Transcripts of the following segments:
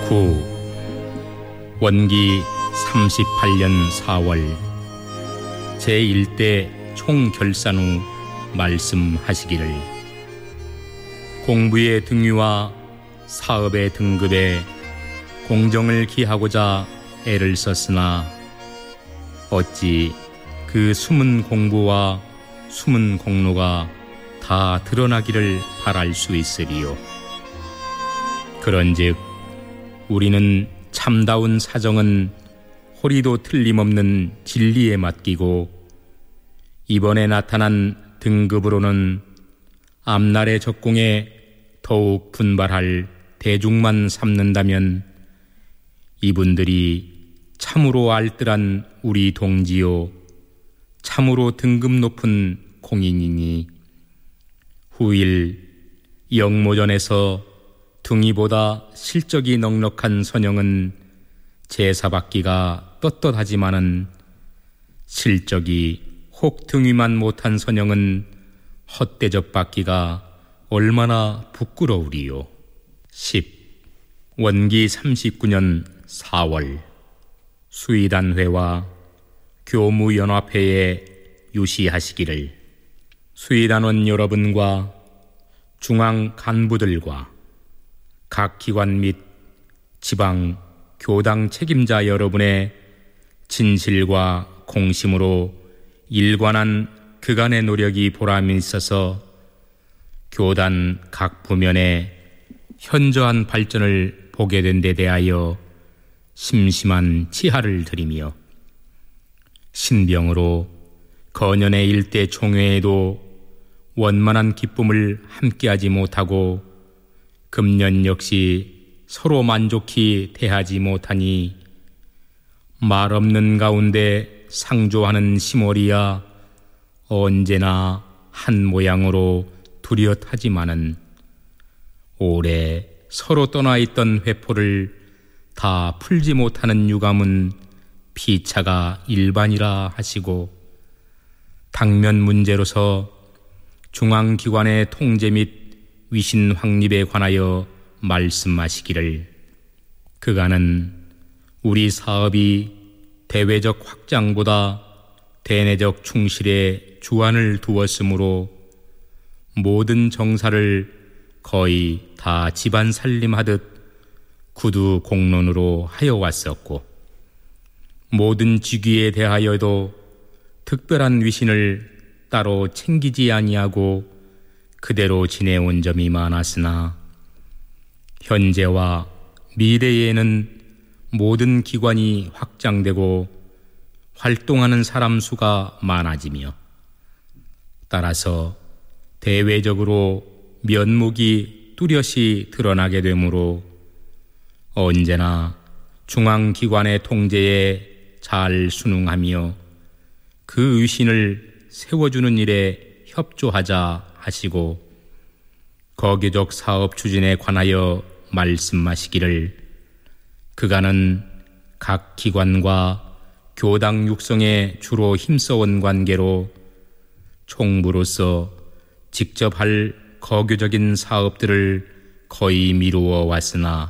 9. 원기 38년 4월 제1대 총결산 후 말씀하시기를 공부의 등위와 사업의 등급에 공정을 기하고자 애를 썼으나 어찌 그 숨은 공부와 숨은 공로가 다 드러나기를 바랄 수 있으리요. 그런즉 우리는 참다운 사정은 호리도 틀림없는 진리에 맡기고 이번에 나타난 등급으로는 앞날의 적공에 더욱 분발할 대중만 삼는다면 이분들이 참으로 알뜰한 우리 동지요 참으로 등급 높은 공인이니 후일 영모전에서 등이보다 실적이 넉넉한 선영은 제사받기가 떳떳하지만은 실적이 혹 등위만 못한 선영은 헛대접받기가 얼마나 부끄러우리요. 10. 원기 39년 4월 수의단회와 교무연합회에 유시하시기를 수의단원 여러분과 중앙 간부들과 각 기관 및 지방 교당 책임자 여러분의 진실과 공심으로 일관한 그간의 노력이 보람이 있어서 교단 각 부면에 현저한 발전을 보게 된 데 대하여 심심한 치하를 드리며 신병으로 거년의 일대 총회에도 원만한 기쁨을 함께하지 못하고 금년 역시 서로 만족히 대하지 못하니 말 없는 가운데 상조하는 시몰이야 언제나 한 모양으로 두렷하지만은 올해 서로 떠나 있던 회포를 다 풀지 못하는 유감은 피차가 일반이라 하시고 당면 문제로서 중앙기관의 통제 및 위신 확립에 관하여 말씀하시기를 그간은 우리 사업이 대외적 확장보다 대내적 충실에 주안을 두었으므로 모든 정사를 거의 다 집안 살림하듯 구두 공론으로 하여 왔었고 모든 직위에 대하여도 특별한 위신을 따로 챙기지 아니하고 그대로 지내온 점이 많았으나 현재와 미래에는 모든 기관이 확장되고 활동하는 사람 수가 많아지며 따라서 대외적으로 면목이 뚜렷이 드러나게 되므로 언제나 중앙기관의 통제에 잘 순응하며 그 위신을 세워주는 일에 협조하자 하시고 거기적 사업 추진에 관하여 말씀하시기를 그간은 각 기관과 교당 육성에 주로 힘써온 관계로 총부로서 직접 할 거교적인 사업들을 거의 미루어 왔으나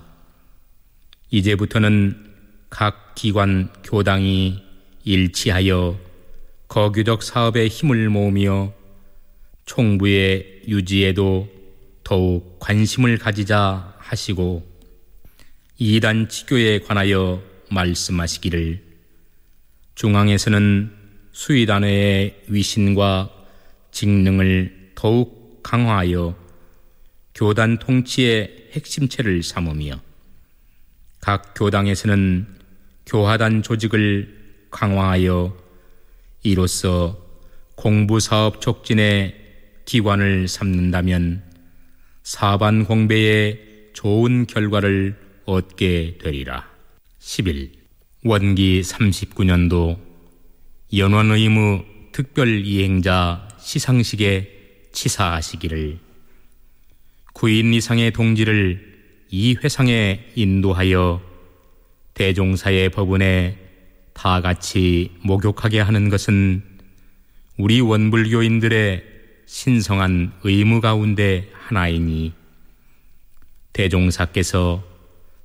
이제부터는 각 기관 교당이 일치하여 거교적 사업에 힘을 모으며 총부의 유지에도 더욱 관심을 가지자 하시고 이단 치교에 관하여 말씀하시기를 중앙에서는 수의단회의 위신과 직능을 더욱 강화하여 교단 통치의 핵심체를 삼으며 각 교당에서는 교화단 조직을 강화하여 이로써 공부사업 촉진에 기관을 삼는다면 사반 공배에 좋은 결과를 얻게 되리라. 11. 원기 39년도 연원의무 특별이행자 시상식에 치사하시기를 9인 이상의 동지를 이 회상에 인도하여 대종사의 법운에 다 같이 목욕하게 하는 것은 우리 원불교인들의 신성한 의무 가운데 하나이니 대종사께서